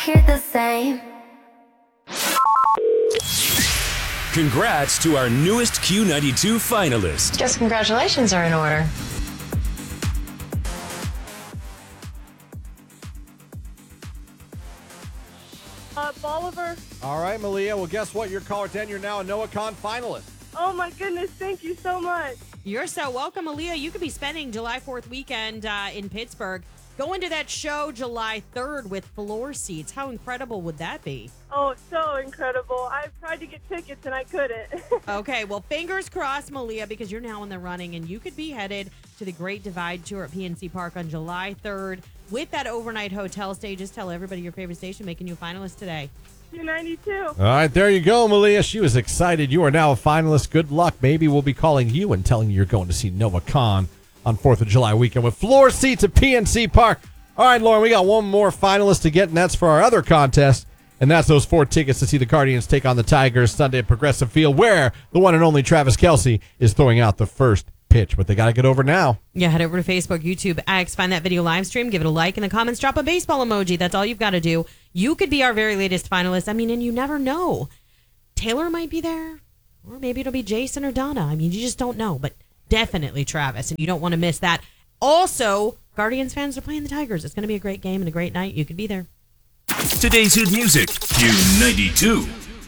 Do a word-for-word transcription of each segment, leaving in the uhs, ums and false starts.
Hear the same. Congrats to our newest Q ninety-two finalist. Guess congratulations are in order. Uh, Bolivar. All right, Malia. Well, guess what? You're caller ten. You're now a NoahCon finalist. Oh, my goodness. Thank you so much. You're so welcome, Aaliyah. You could be spending July fourth weekend uh, in Pittsburgh. Going to that show July third with floor seats. How incredible would that be? Oh, so incredible. I've tried to get tickets and I couldn't. Okay, well, fingers crossed, Malia, because you're now in the running and you could be headed to the Great Divide Tour at P N C Park on July third with that overnight hotel stay. Just tell everybody your favorite station making you a finalist today. Q ninety-two. All right, there you go, Malia. She was excited. You are now a finalist. Good luck. Maybe we'll be calling you and telling you you're going to see NoahCon on fourth of July weekend with floor seats at P N C Park. All right, Lauren, we got one more finalist to get, and that's for our other contest, and that's those four tickets to see the Guardians take on the Tigers Sunday at Progressive Field, where the one and only Travis Kelce is throwing out the first pitch, but they got to get over now. Yeah, head over to Facebook, YouTube, X, find that video live stream, give it a like, in the comments, drop a baseball emoji. That's all you've got to do. You could be our very latest finalist. I mean, and you never know. Taylor might be there, or maybe it'll be Jason or Donna. I mean, you just don't know, but definitely Travis, and you don't want to miss that. Also, Guardians fans are playing the Tigers. It's going to be a great game and a great night. You could be there. Today's hit music, Q ninety-two.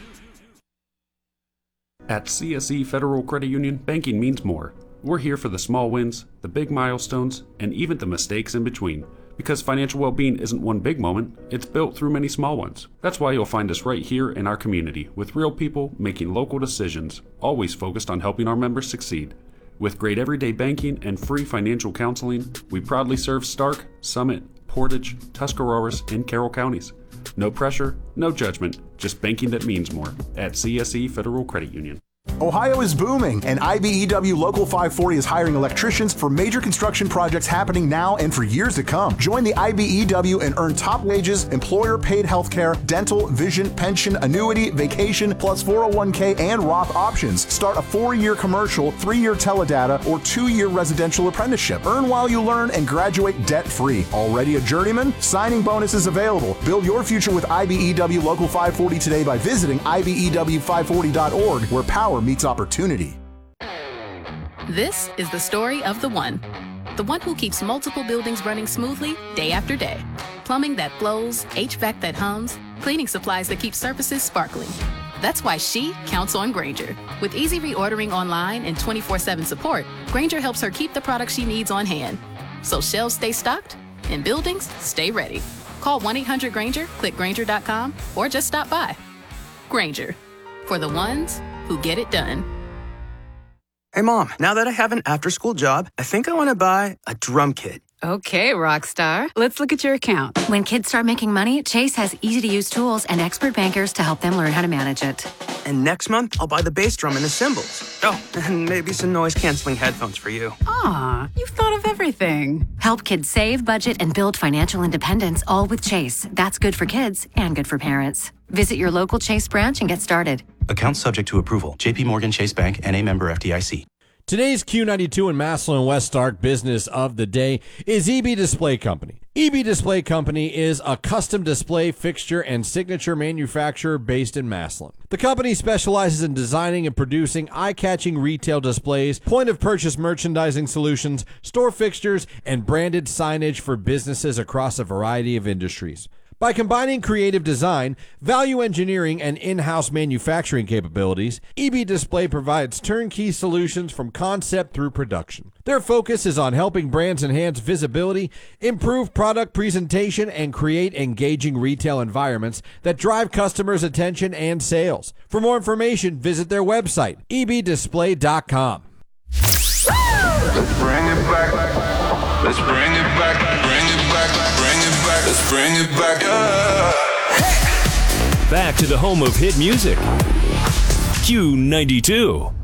At C S E Federal Credit Union, banking means more. We're here for the small wins, the big milestones, and even the mistakes in between. Because financial well-being isn't one big moment, it's built through many small ones. That's why you'll find us right here in our community, with real people making local decisions, always focused on helping our members succeed. With great everyday banking and free financial counseling, we proudly serve Stark, Summit, Portage, Tuscarawas, and Carroll counties. No pressure, no judgment, just banking that means more at C S E Federal Credit Union. Ohio is booming, and I B E W Local five forty is hiring electricians for major construction projects happening now and for years to come. Join the I B E W and earn top wages, employer-paid health care, dental, vision, pension, annuity, vacation, plus four oh one k and Roth options. Start a four-year commercial, three-year teledata, or two-year residential apprenticeship. Earn while you learn and graduate debt-free. Already a journeyman? Signing bonuses available. Build your future with I B E W Local five forty today by visiting I B E W five forty dot org, where power meets opportunity. This is the story of the one. The one who keeps multiple buildings running smoothly day after day. Plumbing that flows, H V A C that hums, cleaning supplies that keep surfaces sparkling. That's why she counts on Grainger. With easy reordering online and twenty-four seven support, Grainger helps her keep the products she needs on hand. So shelves stay stocked and buildings stay ready. Call one eight hundred Grainger, click Grainger dot com, or just stop by. Grainger, for the ones who get it done. Hey, Mom, now that I have an after-school job, I think I want to buy a drum kit. Okay, Rockstar. Let's look at your account. When kids start making money, Chase has easy-to-use tools and expert bankers to help them learn how to manage it. And next month, I'll buy the bass drum and the cymbals. Oh, and maybe some noise-canceling headphones for you. Aw, you've thought of everything. Help kids save, budget, and build financial independence, all with Chase. That's good for kids and good for parents. Visit your local Chase branch and get started. Account subject to approval. J P Morgan Chase Bank, N A member F D I C. Today's Q ninety-two and Massillon and West Stark business of the day is E B Display Company. E B Display Company is a custom display fixture and signature manufacturer based in Massillon. The company specializes in designing and producing eye-catching retail displays, point-of-purchase merchandising solutions, store fixtures, and branded signage for businesses across a variety of industries. By combining creative design, value engineering, and in-house manufacturing capabilities, E B Display provides turnkey solutions from concept through production. Their focus is on helping brands enhance visibility, improve product presentation, and create engaging retail environments that drive customers' attention and sales. For more information, visit their website, E B display dot com. Let's bring it back. Let's bring it back. Bring it back. Bring it back. Let's bring it back. Yeah. Back to the home of hit music, Q ninety-two.